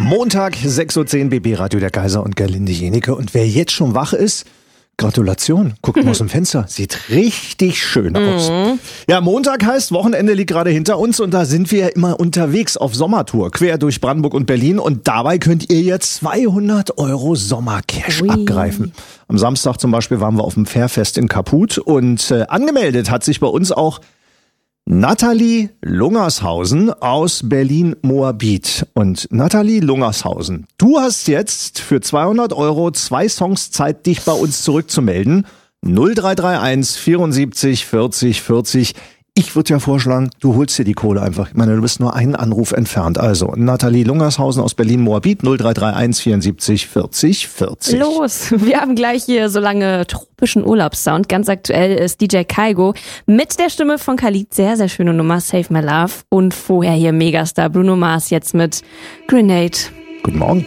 Montag, 6.10 Uhr, BB Radio der Kaiser und Gerlinde Jenike. Und wer jetzt schon wach ist, Gratulation. Guckt mal aus dem Fenster. Sieht richtig schön aus. Ja, Montag heißt, Wochenende liegt gerade hinter uns und da sind wir ja immer unterwegs auf Sommertour, quer durch Brandenburg und Berlin. Und dabei könnt ihr jetzt 200 € Sommercash abgreifen. Am Samstag zum Beispiel waren wir auf dem Fährfest in Kaput und angemeldet hat sich bei uns auch Nathalie Lungershausen aus Berlin-Moabit. Und Nathalie Lungershausen, du hast jetzt für 200 € 2 Songs Zeit, dich bei uns zurückzumelden. 0331 74 40 40. Ich würde ja vorschlagen, du holst dir die Kohle einfach. Ich meine, du bist nur einen Anruf entfernt. Also, Nathalie Lungershausen aus Berlin-Moabit, 0331 74 40 40. Los, wir haben gleich hier so lange tropischen Urlaubssound. Ganz aktuell ist DJ Kaigo mit der Stimme von Khalid. Sehr, sehr schöne Nummer, Save My Love. Und vorher hier Megastar Bruno Mars jetzt mit Grenade. Guten Morgen.